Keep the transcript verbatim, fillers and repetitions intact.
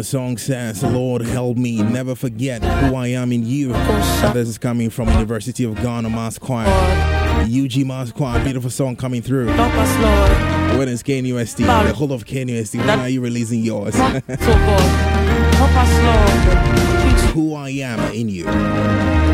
the song says, Lord help me never forget who I am in you. And this is coming from University of Ghana Mass Choir. U G Mass Choir, beautiful song coming through. Help us, Lord. When is K N U S T? The whole of K N U S T. When are you releasing yours? So God, help us, Lord. Who I am in you.